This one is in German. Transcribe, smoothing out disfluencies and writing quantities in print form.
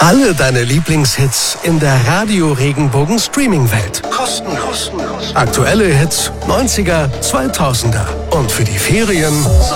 Alle deine Lieblingshits in der Radio Regenbogen Streaming-Welt. Kostenlos. Aktuelle Hits, 90er, 2000er. Und für die Ferien